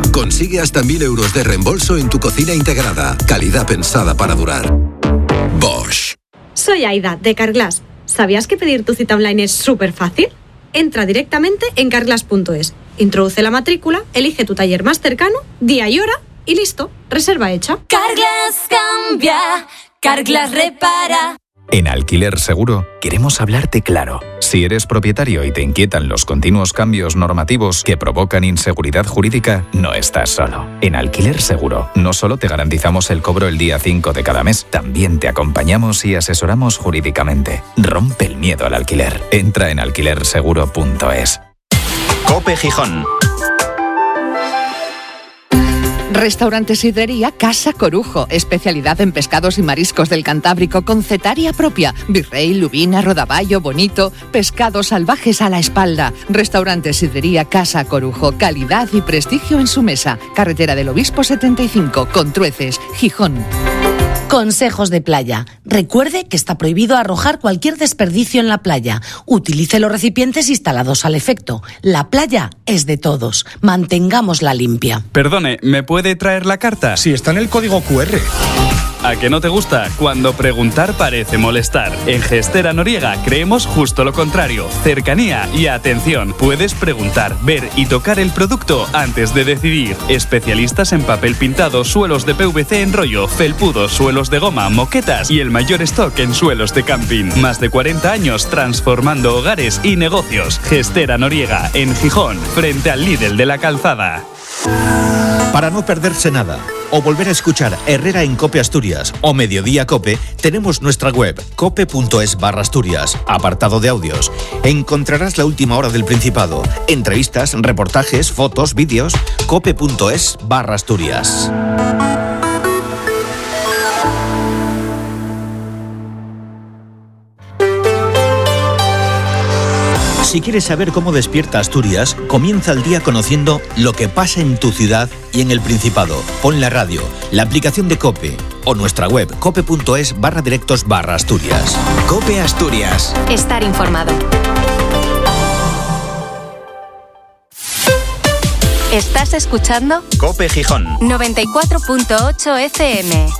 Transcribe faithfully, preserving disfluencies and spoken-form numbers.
Consigue hasta mil euros de reembolso en tu cocina integrada. Calidad pensada para durar. Bosch. Soy Aida, de Carglass. ¿Sabías que pedir tu cita online es súper fácil? Entra directamente en carglass punto es, introduce la matrícula, elige tu taller más cercano, día y hora y listo, reserva hecha. Carglass cambia, Carglass repara. En Alquiler Seguro queremos hablarte claro. Si eres propietario y te inquietan los continuos cambios normativos que provocan inseguridad jurídica, no estás solo. En Alquiler Seguro no solo te garantizamos el cobro el día cinco de cada mes, también te acompañamos y asesoramos jurídicamente. Rompe el miedo al alquiler. Entra en alquiler seguro punto es. COPE Gijón. Restaurante Sidrería Casa Corujo, especialidad en pescados y mariscos del Cantábrico con cetaria propia, virrey, lubina, rodaballo, bonito, pescados salvajes a la espalda. Restaurante Sidrería Casa Corujo, calidad y prestigio en su mesa. Carretera del Obispo setenta y cinco, Contrueces, Gijón. Consejos de playa. Recuerde que está prohibido arrojar cualquier desperdicio en la playa. Utilice los recipientes instalados al efecto. La playa es de todos. Mantengámosla limpia. Perdone, ¿me puede traer la carta? Sí, está en el código cu erre. ¿A que no te gusta? Cuando preguntar parece molestar. En Gestera Noriega creemos justo lo contrario. Cercanía y atención. Puedes preguntar, ver y tocar el producto antes de decidir. Especialistas en papel pintado, suelos de pe ve ce en rollo, felpudos, suelos de goma, moquetas y el mayor stock en suelos de camping. Más de cuarenta años transformando hogares y negocios. Gestera Noriega, en Gijón, frente al Lidl de la Calzada. Para no perderse nada o volver a escuchar Herrera en Cope Asturias o Mediodía Cope, tenemos nuestra web cope punto es barra Asturias, apartado de audios. Encontrarás la última hora del Principado, entrevistas, reportajes, fotos, vídeos. cope punto es barra Asturias. Si quieres saber cómo despierta Asturias, comienza el día conociendo lo que pasa en tu ciudad y en el Principado. Pon la radio, la aplicación de COPE o nuestra web cope punto es barra directos barra Asturias. COPE Asturias. Estar informado. ¿Estás escuchando? COPE Gijón. noventa y cuatro punto ocho efe eme.